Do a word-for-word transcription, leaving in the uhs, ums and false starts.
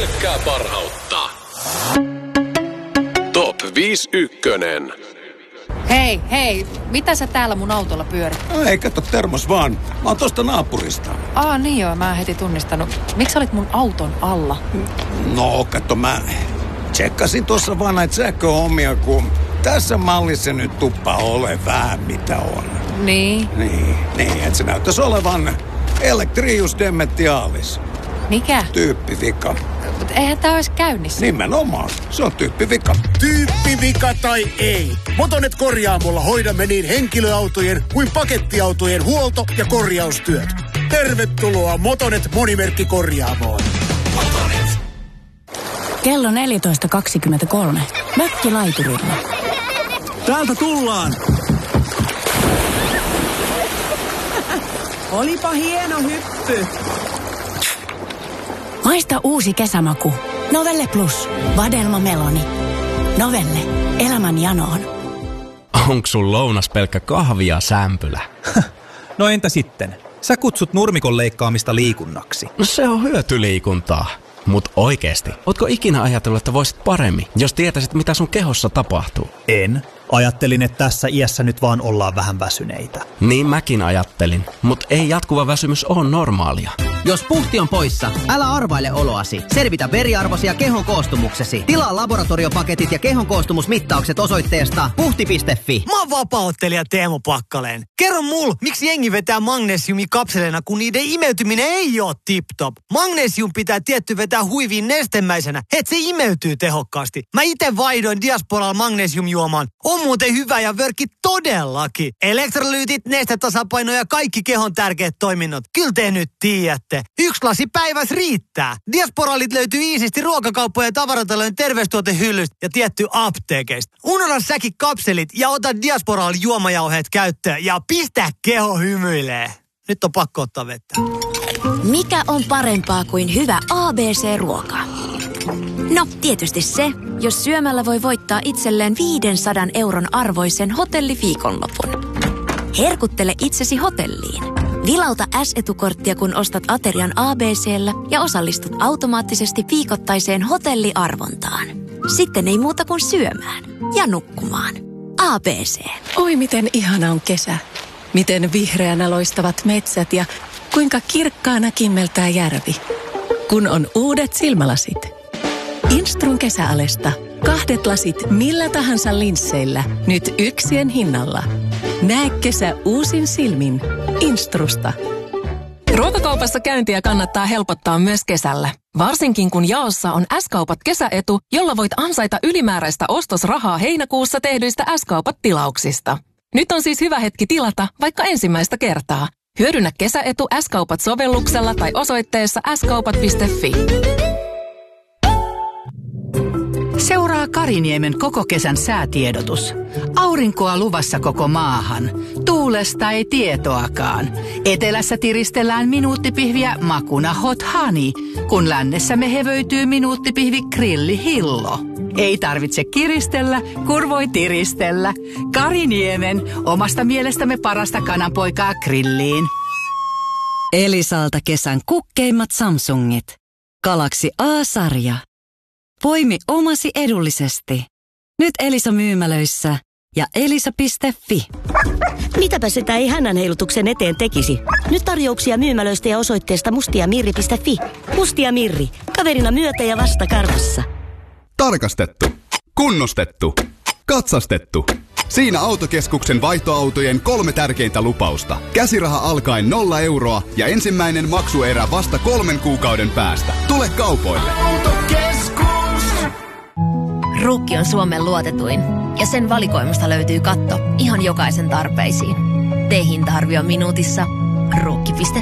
pelkkää parhautta. Top viisi ykkönen. Hei, hei, mitä sä täällä mun autolla pyörit? Ei, kato termos vaan. Mä oon tosta naapurista. Aa, niin joo, mä en heti tunnistanut. Miksi olit mun auton alla? No, kato, mä tsekkasin tuossa vaan näitä sähköhommia, kun tässä mallissa nyt tuppa ole vähän mitä on. Niin. Niin, niin, että se näyttäisi olevan Electrius Dementialis. Mikä? Tyyppivika. Mut eihän tää ois käynnissä. Nimenomaan, se on tyyppivika. Tyyppivika tai ei. Motonet Korjaamolla hoidamme niin henkilöautojen kuin pakettiautojen huolto- ja korjaustyöt. Tervetuloa Motonet Monimerkki Korjaamoon. Motonet. Kello neljätoista kaksikymmentäkolme. Mökkilaiturilla. Täältä tullaan. Olipa hieno hyppy. Maista uusi kesämaku. Novelle Plus. Vadelma Meloni. Novelle. Elämän janoon. Onks sun lounas pelkkä kahvi ja sämpylä? No entä sitten? Sä kutsut nurmikon leikkaamista liikunnaksi. No se on hyötyliikuntaa. Mut oikeesti, ootko ikinä ajatellut, että voisit paremmin, jos tietäisit mitä sun kehossa tapahtuu? En. Ajattelin, että tässä iässä nyt vaan ollaan vähän väsyneitä. Niin mäkin ajattelin, mut ei jatkuva väsymys ole normaalia. Jos puhti on poissa, älä arvaile oloasi. Selvitä veriarvosi ja kehon koostumuksesi. Tilaa laboratoriopaketit ja kehon koostumusmittaukset osoitteesta puhti piste fi. Mä oon vapaa-ottelija Teemu Pakkaleen. Kerro mul, miksi jengi vetää magnesiumikapseleina, kun niiden imeytyminen ei oo tip-top. Magnesium pitää tietty vetää huiviin nestemäisenä, et se imeytyy tehokkaasti. Mä ite vaihdoin Diasporal magnesiumjuomaan. On muuten hyvä ja vörkki todellakin. Elektrolyytit, nestetasapaino ja kaikki kehon tärkeät toiminnot. Kyllä te nyt tiedätte. Yksi lasi päivässä riittää. Diasporalit löytyy iisisti ruokakauppojen ja tavaratalojen terveystuotehyllystä ja tietty apteekeista. Unohda säkin kapselit ja ota Diasporal juomajauheet käyttöön ja pistä keho hymyilee. Nyt on pakko ottaa vettä. Mikä on parempaa kuin hyvä A B C-ruoka? No, tietysti se, jos syömällä voi voittaa itselleen viisisataa euron arvoisen hotelliviikonlopun. Herkuttele itsesi hotelliin. Vilauta S-etukorttia, kun ostat aterian A B C:llä ja osallistut automaattisesti viikoittaiseen hotelliarvontaan. Sitten ei muuta kuin syömään ja nukkumaan. A B C. Oi miten ihana on kesä. Miten vihreänä loistavat metsät ja kuinka kirkkaana kimmeltää järvi. Kun on uudet silmälasit. Instrun kesäalesta. Kahdet lasit millä tahansa linsseillä. Nyt yksien hinnalla. Näe kesä uusin silmin. Instrusta. Ruokakaupassa käyntiä kannattaa helpottaa myös kesällä. Varsinkin kun jaossa on S-kaupat kesäetu, jolla voit ansaita ylimääräistä ostosrahaa heinäkuussa tehdyistä S-kaupat tilauksista. Nyt on siis hyvä hetki tilata vaikka ensimmäistä kertaa. Hyödynnä kesäetu S-kaupat sovelluksella tai osoitteessa s kaupat piste fi. Seuraa Kariniemen koko kesän säätiedotus. Aurinkoa luvassa koko maahan. Tuulesta ei tietoakaan. Etelässä tiristellään minuuttipihviä makuna hot honey, kun lännessä me hevöityy minuuttipihvi grillihillo. Ei tarvitse kiristellä, kun voi tiristellä. Kariniemen, omasta mielestämme parasta kananpoikaa grilliin. Elisalta kesän kukkeimmat Samsungit. Galaxy A-sarja. Poimi omasi edullisesti. Nyt Elisa myymälöissä ja elisa piste fi. Mitäpä sitä ei hännän heilutuksen eteen tekisi? Nyt tarjouksia myymälöistä ja osoitteesta mustiamirri piste fi. Mustia Mirri. Kaverina myötä ja vasta karvassa. Tarkastettu. Kunnostettu. Katsastettu. Siinä Autokeskuksen vaihtoautojen kolme tärkeintä lupausta. Käsiraha alkaen nolla euroa ja ensimmäinen maksuerä vasta kolmen kuukauden päästä. Tule kaupoille. Autokeskus. Ruukki on Suomen luotetuin ja sen valikoimasta löytyy katto ihan jokaisen tarpeisiin. Tee hinta-arvio minuutissa. Ruukki piste